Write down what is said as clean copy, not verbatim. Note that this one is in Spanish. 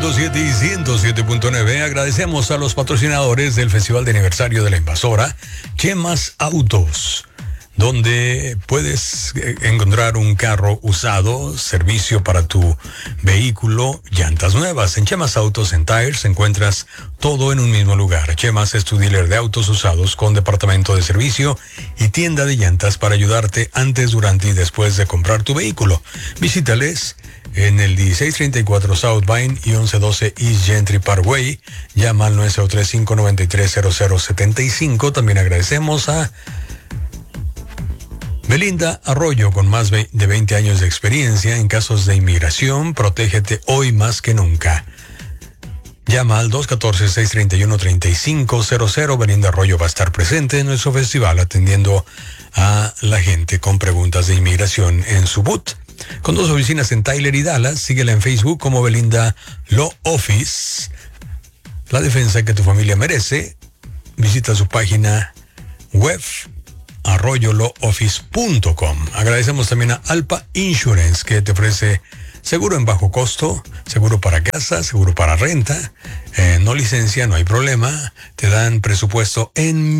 107 y 107.9. Agradecemos a los patrocinadores del Festival de Aniversario de la Invasora, Chemas Autos, donde puedes encontrar un carro usado, servicio para tu vehículo, llantas nuevas. En Chemas Autos and Tires encuentras todo en un mismo lugar. Chemas es tu dealer de autos usados con departamento de servicio y tienda de llantas para ayudarte antes, durante y después de comprar tu vehículo. Visítales en el 1634 South Vine y 1112 East Gentry Parkway. Llama al 903-593-0075. También agradecemos a Belinda Arroyo, con más de 20 años de experiencia en casos de inmigración. Protégete hoy más que nunca. Llama al 214-631-3500. Belinda Arroyo va a estar presente en nuestro festival atendiendo a la gente con preguntas de inmigración en su booth. Con 2 oficinas en Tyler y Dallas. Síguela en Facebook como Belinda Law Office. La defensa que tu familia merece. Visita su página web arroyolawoffice.com. Agradecemos también a Alpa Insurance, que te ofrece seguro en bajo costo, seguro para casa, seguro para renta, no licencia, no hay problema. Te dan presupuesto en